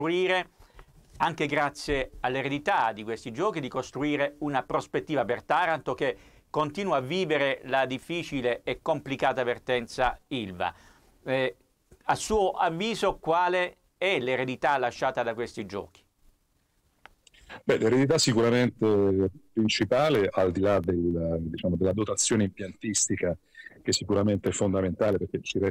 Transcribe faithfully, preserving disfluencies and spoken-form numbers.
costruire, anche grazie all'eredità di questi giochi, di costruire una prospettiva per Taranto che continua a vivere la difficile e complicata vertenza Ilva. Eh, a suo avviso, quale è l'eredità lasciata da questi giochi? Beh, l'eredità sicuramente principale, al di là del, diciamo, della dotazione impiantistica, che sicuramente è fondamentale perché ci